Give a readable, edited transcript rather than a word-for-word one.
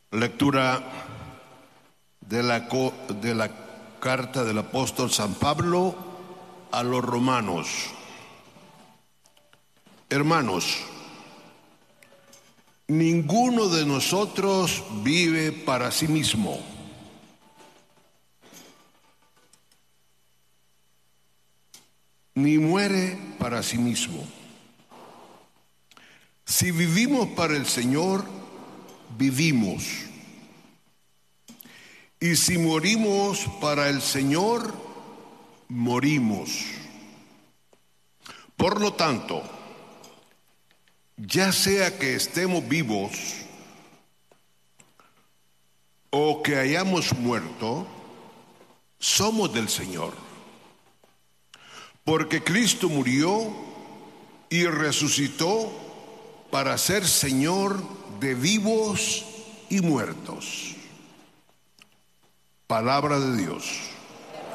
Lectura de la carta del apóstol San Pablo a los romanos. Hermanos, ninguno de nosotros vive para sí mismo, ni muere para sí mismo. Si vivimos para el Señor, vivimos. Y si morimos para el Señor, morimos. Por lo tanto, ya sea que estemos vivos o que hayamos muerto, somos del Señor. Porque Cristo murió y resucitó para ser Señor de vivos y muertos. Palabra de Dios.